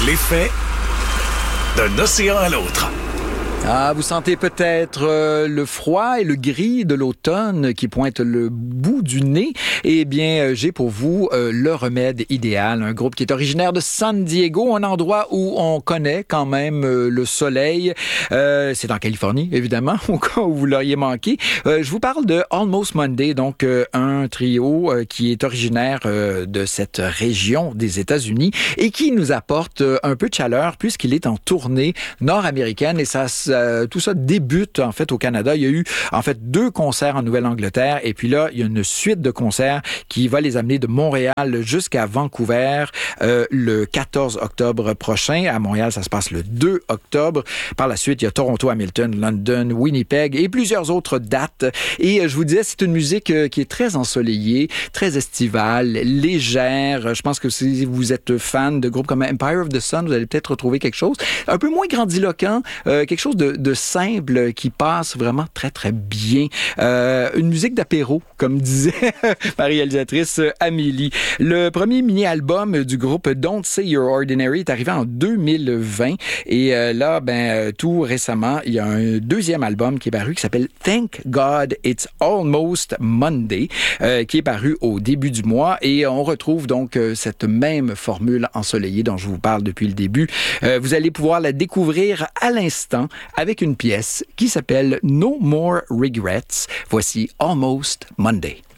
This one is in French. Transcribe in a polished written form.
L'effet d'un océan à l'autre. Ah, vous sentez peut-être le froid et le gris de l'automne qui pointe le bout du nez. Eh bien, j'ai pour vous le remède idéal, un groupe qui est originaire de San Diego, un endroit où on connaît quand même le soleil. C'est en Californie, évidemment, au cas où vous l'auriez manqué. Je vous parle de Almost Monday, donc un trio qui est originaire de cette région des États-Unis et qui nous apporte un peu de chaleur puisqu'il est en tournée nord-américaine et tout ça débute en fait au Canada. Il y a eu en fait 2 concerts en Nouvelle-Angleterre et puis là, il y a une suite de concerts qui va les amener de Montréal jusqu'à Vancouver le 14 octobre prochain. À Montréal, ça se passe le 2 octobre. Par la suite, il y a Toronto, Hamilton, London, Winnipeg et plusieurs autres dates. Et je vous disais, c'est une musique qui est très ensoleillée, très estivale, légère. Je pense que si vous êtes fan de groupes comme Empire of the Sun, vous allez peut-être retrouver quelque chose un peu moins grandiloquent, quelque chose de simple qui passe vraiment très, très bien. Une musique d'apéro, comme disait ma réalisatrice Amélie. Le premier mini-album du groupe Don't Say You're Ordinary est arrivé en 2020 et là, tout récemment, il y a un deuxième album qui est paru qui s'appelle Thank God It's Almost Monday qui est paru au début du mois et on retrouve donc cette même formule ensoleillée dont je vous parle depuis le début. Vous allez pouvoir la découvrir à l'instant avec une pièce qui s'appelle No More Regrets. Voici Almost Monday.